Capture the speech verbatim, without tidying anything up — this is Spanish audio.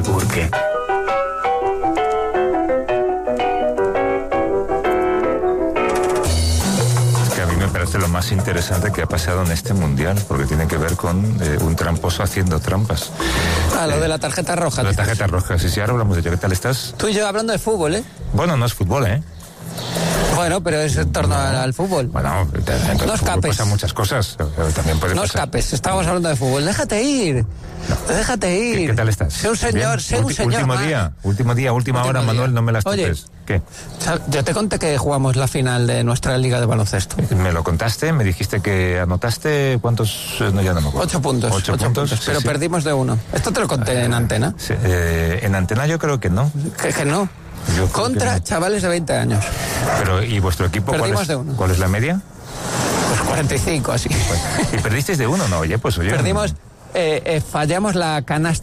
¿Por qué? Me parece lo más interesante que ha pasado en este mundial, porque tiene que ver con eh, un tramposo haciendo trampas. Ah, lo eh, de la tarjeta roja. La tarjeta roja, sí, sí, ahora hablamos de ello. ¿Qué tal estás? Tú y yo hablando de fútbol, ¿eh? Bueno, no es fútbol, ¿eh? Bueno, pero es en torno no. al, al fútbol. Bueno, no escapes. Pasan muchas cosas. También puede no pasar. escapes, estamos hablando de fútbol. Déjate ir. No. Déjate ir. ¿Qué, ¿Qué tal estás? Sé un señor, Bien. sé un Ulti- señor. Último más. día, último día, última último hora, día. Manuel, no me las Oye, topes. ¿Qué? Yo te conté que jugamos la final de nuestra liga de baloncesto. Me lo contaste, me dijiste que anotaste, ¿cuántos? No, ya no me acuerdo. Ocho puntos. Ocho, ocho puntos, puntos sí, pero sí. perdimos de uno. Esto te lo conté eh, en antena. Sí, eh, en antena yo creo que no. Que, que no. Yo Contra que no. chavales de veinte años. Pero, ¿y vuestro equipo cuál Perdimos es, de uno. cuál es la media? Pues cuarenta y cinco, así. ¿Y perdisteis de uno? No, oye, pues oye. Perdimos, eh, eh, fallamos la canasta